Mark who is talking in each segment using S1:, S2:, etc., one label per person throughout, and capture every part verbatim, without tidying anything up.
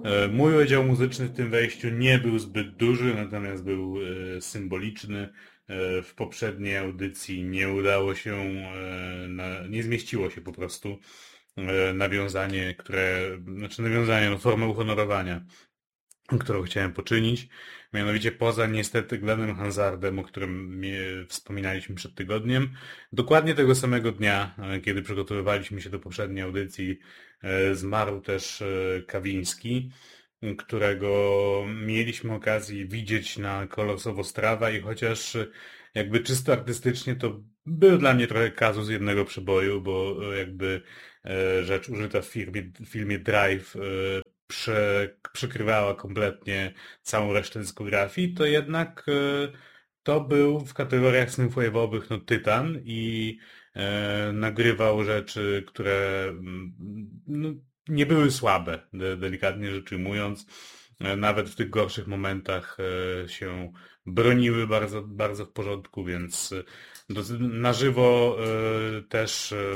S1: Mój udział muzyczny w tym wejściu nie był zbyt duży, natomiast był symboliczny. W poprzedniej audycji nie udało się, nie zmieściło się po prostu nawiązanie, które, znaczy nawiązanie, no formę uhonorowania, którą chciałem poczynić. Mianowicie poza niestety Glennem Hansardem, o którym wspominaliśmy przed tygodniem, dokładnie tego samego dnia, kiedy przygotowywaliśmy się do poprzedniej audycji, zmarł też Kawiński, którego mieliśmy okazję widzieć na Kolorsowo Strawa i chociaż jakby czysto artystycznie to był dla mnie trochę kazus jednego przeboju, bo jakby rzecz użyta w filmie, w filmie Drive prze, przykrywała kompletnie całą resztę dyskografii, to jednak to był w kategoriach synthwave'owych no tytan i e, nagrywał rzeczy, które no, nie były słabe, de, delikatnie rzecz ujmując. E, nawet w tych gorszych momentach e, się broniły bardzo, bardzo w porządku, więc do, na żywo e, też e,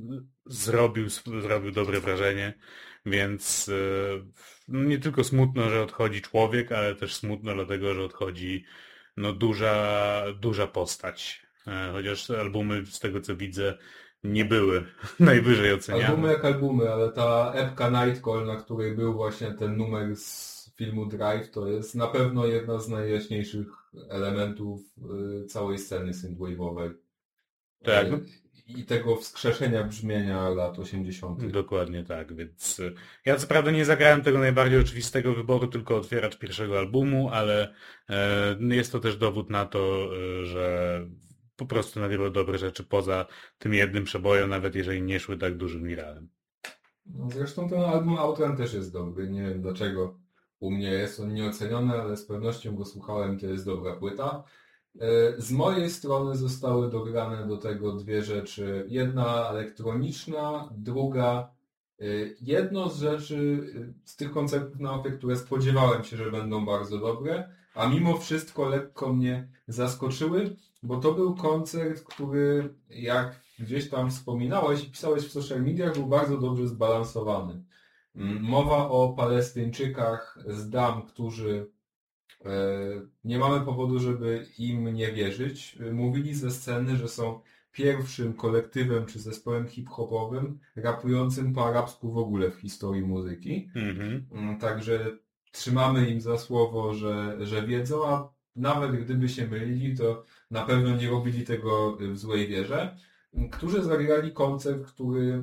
S1: zrobił, zrobił dobre wrażenie, więc e, nie tylko smutno, że odchodzi człowiek, ale też smutno dlatego, że odchodzi no duża, duża postać. E, Chociaż albumy, z tego co widzę, nie były najwyżej
S2: Albumy
S1: oceniane.
S2: jak albumy, ale ta epka Nightcall, na której był właśnie ten numer z filmu Drive, to jest na pewno jedna z najjaśniejszych elementów y, całej sceny synthwave'owej.
S1: Tak, no,
S2: Y, I tego wskrzeszenia brzmienia lat osiemdziesiątych.
S1: dokładnie tak, więc e, ja co prawda nie zagrałem tego najbardziej oczywistego wyboru, tylko otwieracz pierwszego albumu, ale e, jest to też dowód na to, e, że po prostu nagrywał dobre rzeczy poza tym jednym przebojem, nawet jeżeli nie szły tak dużym wiralem.
S2: No, zresztą ten album Outrun też jest dobry. Nie wiem dlaczego u mnie jest on nieoceniony, ale z pewnością go słuchałem, to jest dobra płyta. E, Z mojej strony zostały dograne do tego dwie rzeczy. Jedna elektroniczna, druga e, jedno z rzeczy, e, z tych koncertów na OFE, które spodziewałem się, że będą bardzo dobre, a mimo wszystko lekko mnie zaskoczyły, bo to był koncert, który jak gdzieś tam wspominałeś i pisałeś w social mediach, był bardzo dobrze zbalansowany. Mm, Mowa o Palestyńczykach z Dam, którzy e, nie mamy powodu, żeby im nie wierzyć. Mówili ze sceny, że są pierwszym kolektywem czy zespołem hip-hopowym rapującym po arabsku w ogóle w historii muzyki.
S1: Mhm.
S2: Mm, Także trzymamy im za słowo, że, że wiedzą, a nawet gdyby się mylili, to na pewno nie robili tego w złej wierze. Mm, Którzy zagrali koncert, który,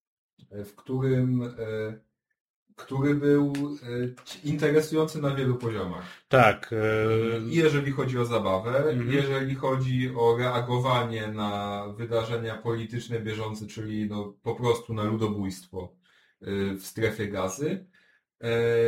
S2: w którym e, który był e, interesujący na wielu poziomach.
S1: Tak,
S2: I jeżeli chodzi o zabawę,
S1: Mhm.
S2: jeżeli chodzi o reagowanie na wydarzenia polityczne bieżące, czyli no, po prostu na ludobójstwo e, w strefie Gazy. E,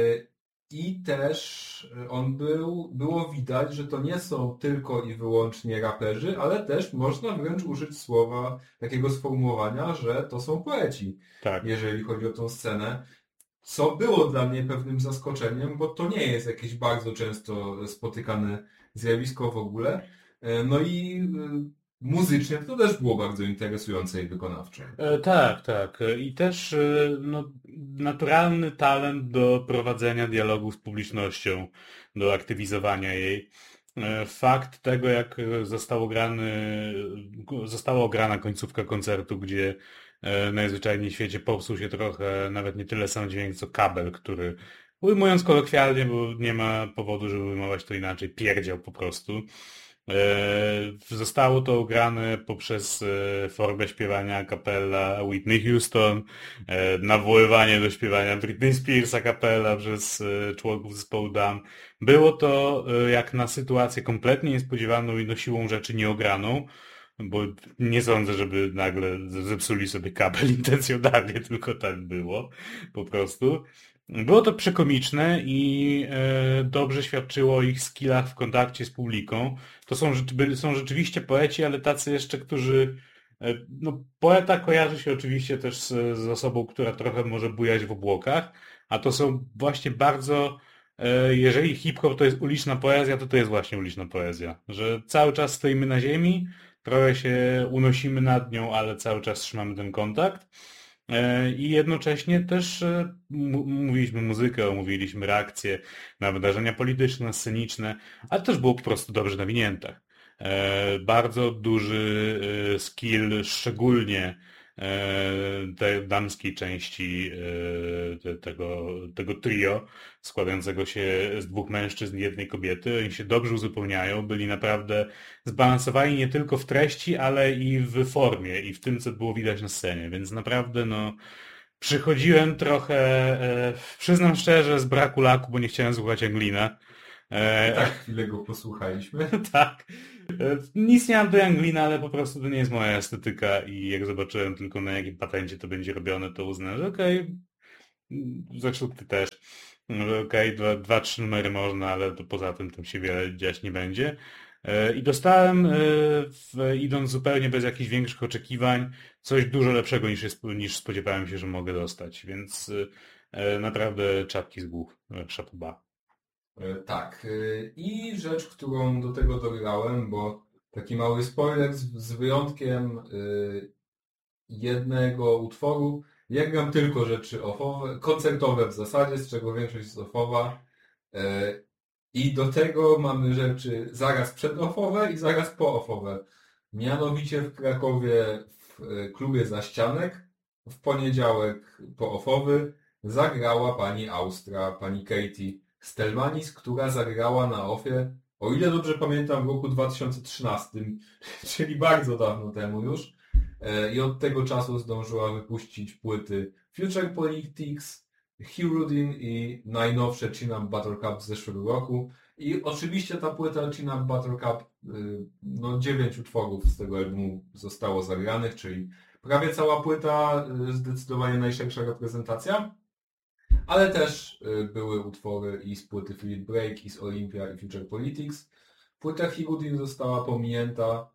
S2: I też on był, było widać, że to nie są tylko i wyłącznie raperzy, ale też można wręcz użyć słowa, takiego sformułowania, że to są poeci,
S1: tak.
S2: jeżeli chodzi o tą scenę. Co było dla mnie pewnym zaskoczeniem, bo to nie jest jakieś bardzo często spotykane zjawisko w ogóle. E, No i e, muzycznie to też było bardzo interesujące i wykonawcze.
S1: E, tak, tak. E, I też e, no, naturalny talent do prowadzenia dialogu z publicznością, do aktywizowania jej. E, Fakt tego, jak zostało grany, została ograna końcówka koncertu, gdzie e, najzwyczajniej w świecie popsuł się trochę nawet nie tyle sam dźwięk, co kabel, który, ujmując kolokwialnie, bo nie ma powodu, żeby ujmować to inaczej, pierdział po prostu. E, Zostało to ugrane poprzez e, formę śpiewania a cappella Whitney Houston, e, nawoływanie do śpiewania Britney Spears a cappella przez e, członków zespołu Dam. Było to e, jak na sytuację kompletnie niespodziewaną i no siłą rzeczy nieograną, bo nie sądzę, żeby nagle zepsuli sobie kabel intencjonalnie, tylko tak było po prostu. Było to przekomiczne i e, dobrze świadczyło o ich skillach w kontakcie z publiką. To są, rzeczy- byli- są rzeczywiście poeci, ale tacy jeszcze, którzy... e, No, poeta kojarzy się oczywiście też z, z osobą, która trochę może bujać w obłokach, a to są właśnie bardzo... e, Jeżeli hip-hop to jest uliczna poezja, to to jest właśnie uliczna poezja. Że cały czas stoimy na ziemi, trochę się unosimy nad nią, ale cały czas trzymamy ten kontakt. I jednocześnie też mówiliśmy muzykę, omówiliśmy reakcje na wydarzenia polityczne, sceniczne, ale też było po prostu dobrze nawinięte. Bardzo duży skill, szczególnie tej damskiej części tego, tego trio, składającego się z dwóch mężczyzn i jednej kobiety. Oni się dobrze uzupełniają, byli naprawdę zbalansowani nie tylko w treści, ale i w formie i w tym, co było widać na scenie, więc naprawdę no przychodziłem trochę, e, przyznam szczerze, z braku laku, bo nie chciałem słuchać Anglina.
S2: E, tak chwilę go posłuchaliśmy.
S1: Tak. Nic nie mam do Anglina, ale po prostu to nie jest moja estetyka i jak zobaczyłem tylko na jakim patencie to będzie robione, to uznałem, że okej, okay, zresztą ty też, że okej, okay, dwa, dwa, trzy numery można, ale to poza tym tam się wiele dziać nie będzie. I dostałem, w, idąc zupełnie bez jakichś większych oczekiwań, coś dużo lepszego niż, jest, niż spodziewałem się, że mogę dostać, więc naprawdę czapki z głów, chapeau bas.
S2: Tak. I rzecz, którą do tego dograłem, bo taki mały spoiler, z, z wyjątkiem jednego utworu, ja gram tylko rzeczy offowe, koncertowe w zasadzie, z czego większość jest offowa. I do tego mamy rzeczy zaraz przedoffowe i zaraz pooffowe. Mianowicie w Krakowie w klubie Zaścianek w poniedziałek pooffowy zagrała pani Austra, pani Katie Stelmanis, która zagrała na offie, o ile dobrze pamiętam, w roku dwa tysiące trzynastym, czyli bardzo dawno temu już. I od tego czasu zdążyła wypuścić płyty Future Politics, Hirudin i najnowsze Chin-Up Battle Cup z zeszłego roku. I oczywiście ta płyta Chin-Up Battle Cup, no dziewięć utworów z tego albumu zostało zagranych, czyli prawie cała płyta, zdecydowanie najszersza reprezentacja. Ale też były utwory i z płyty Philip Break, i z Olympia, i Future Politics. Płyta Hirudin została pominięta.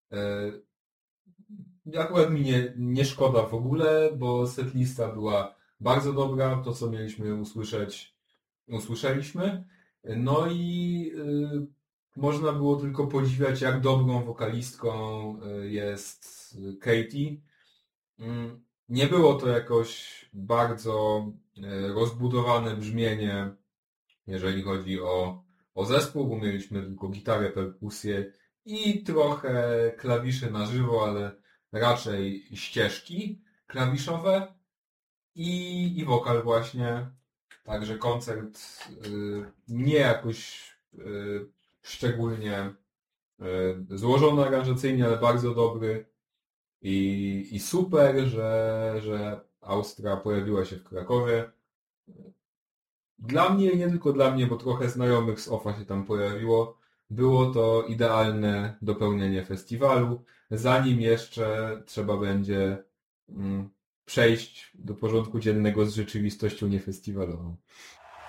S2: Akurat mi nie, nie szkoda w ogóle, bo setlista była bardzo dobra, to co mieliśmy usłyszeć, usłyszeliśmy. No i y, można było tylko podziwiać, jak dobrą wokalistką jest Katie. Nie było to jakoś bardzo rozbudowane brzmienie, jeżeli chodzi o, o zespół, bo mieliśmy tylko gitarę, perkusję i trochę klawiszy na żywo, ale raczej ścieżki klawiszowe i, i wokal właśnie. Także koncert y, nie jakoś y, szczególnie y, złożony aranżacyjnie, ale bardzo dobry i, i super, że, że Austra pojawiła się w Krakowie. Dla mnie, nie tylko dla mnie, bo trochę znajomych z offa się tam pojawiło, było to idealne dopełnienie festiwalu, zanim jeszcze trzeba będzie mm, przejść do porządku dziennego z rzeczywistością niefestiwalową.